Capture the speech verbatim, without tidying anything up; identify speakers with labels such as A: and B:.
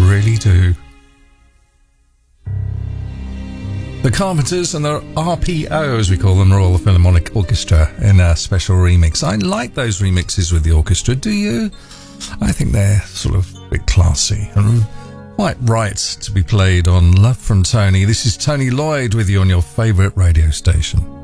A: really do. The Carpenters and the R P O, as we call them, Royal Philharmonic Orchestra, in a special remix. I like those remixes with the orchestra, do you? I think they're sort of a bit classy and quite right to be played on Love from Tony. This is Tony Lloyd with you on your favourite radio station.